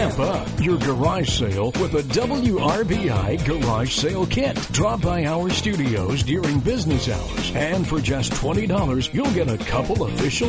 Amp up your garage sale with a WRBI garage sale kit. Drop by our studios during business hours, and for just $20, you'll get a couple official